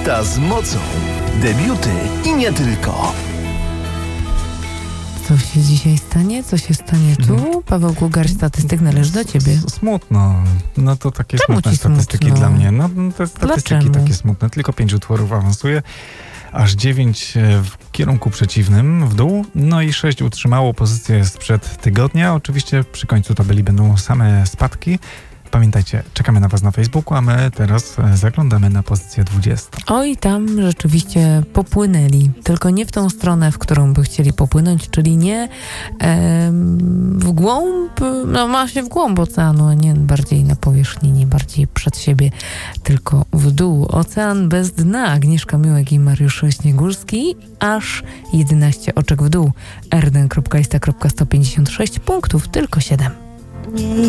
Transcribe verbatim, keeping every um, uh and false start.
Lista z mocą. Debiuty i nie tylko. Co się dzisiaj stanie? Co się stanie tu? Mhm. Pawełku, garść statystyk należy do ciebie. S- smutno. No to takie Czemu smutne ci statystyki smutno? dla mnie. No te statystyki Dlaczego? takie smutne. Tylko pięć utworów awansuje. Aż dziewięć w kierunku przeciwnym, w dół. No i sześć utrzymało pozycję sprzed tygodnia. Oczywiście przy końcu tabeli będą same spadki. Pamiętajcie, czekamy na was na Facebooku, a my teraz zaglądamy na pozycję dwudziestą. Oj, tam rzeczywiście popłynęli. Tylko nie w tą stronę, w którą by chcieli popłynąć, czyli nie em, w głąb, no właśnie w głąb oceanu, a nie bardziej na powierzchni, nie bardziej przed siebie, tylko w dół. Ocean bez dna. Agnieszka Miłek i Mariusz Śniegurski. Aż jedenaście oczek w dół. r jeden kropka ista kropka sto pięćdziesiąt sześć punktów, tylko siedem.